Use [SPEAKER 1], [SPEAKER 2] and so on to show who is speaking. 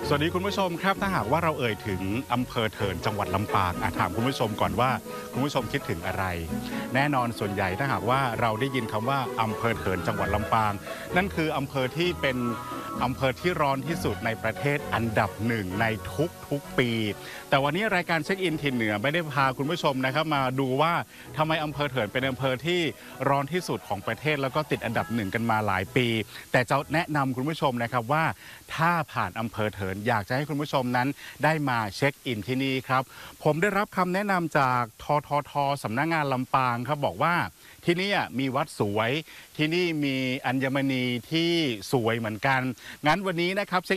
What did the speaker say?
[SPEAKER 1] สวัสดีคุณผู้ชมครับถ้าหากว่าเราเอ่ยถึงอำเภอเถินจังหวัดลำปางถามคุณผู้ชมก่อนว่าคุณผู้ชมคิดถึงอะไรแน่นอนส่วนใหญ่ถ้าหากว่าเราได้ยินคำว่าอำเภอเถินจังหวัดลำปางนั่นคืออำเภอที่เป็นอำเภอที่ร้อนที่สุดในประเทศอันดับหนึ่งในทุกปีแต่วันนี้รายการเช็คอินถิ่นเหนือไม่ได้พาคุณผู้ชมนะครับมาดูว่าทำไมอำเภอเถินเป็นอำเภอที่ร้อนที่สุดของประเทศแล้วก็ติดอันดับหนึ่งกันมาหลายปีแต่จะแนะนำคุณผู้ชมนะครับว่าถ้าผ่านอำเภอเถินอยากจะให้คุณผู้ชมนั้นได้มาเช็คอินที่นี่ครับผมได้รับคำแนะนำจากทสำนักงานลำปางครับบอกว่าที่นี่มีวัดสวยที่นี่มีอัญมณีที่สวยเหมือนกันงั้นวันนี้นะครับ